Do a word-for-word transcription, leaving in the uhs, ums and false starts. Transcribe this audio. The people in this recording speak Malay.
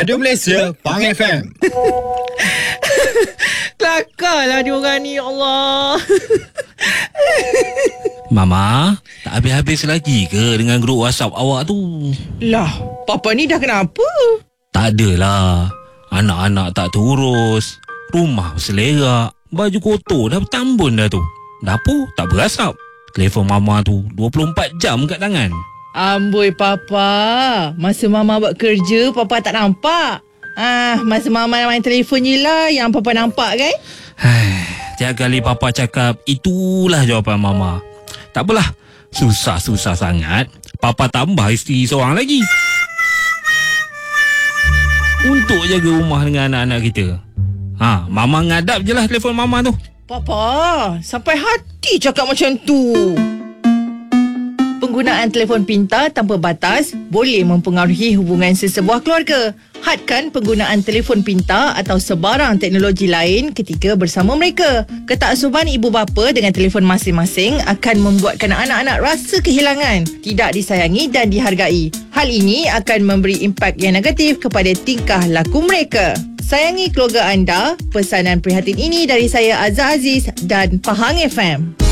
Radio Malaysia, Pang F M. Kelakarlah diorang ni, ya Allah. Mama, tak habis-habis lagi ke dengan grup WhatsApp awak tu? Lah, Papa ni dah kenapa? Tak adalah. Anak-anak tak terurus, rumah berselerak, baju kotor dah bertambun dah tu. Dapur tak berasap. Telefon Mama tu dua puluh empat jam kat tangan. Amboi Papa, masa Mama buat kerja, Papa tak nampak. Ah, masa Mama main telefon je lah yang Papa nampak kan? Tiap kali Papa cakap, itulah jawapan Mama. Tak apalah, susah-susah sangat Papa tambah isteri seorang lagi untuk jaga rumah dengan anak-anak kita. Ha, Mama ngadap je lah telefon Mama tu. Papa, sampai hati cakap macam tu. Penggunaan telefon pintar tanpa batas boleh mempengaruhi hubungan sesebuah keluarga. Hadkan penggunaan telefon pintar atau sebarang teknologi lain ketika bersama mereka. Ketaksuban ibu bapa dengan telefon masing-masing akan membuatkan anak-anak rasa kehilangan, tidak disayangi dan dihargai. Hal ini akan memberi impak yang negatif kepada tingkah laku mereka. Sayangi keluarga anda. Pesanan prihatin ini dari saya Azhar Aziz dan Pahang F M.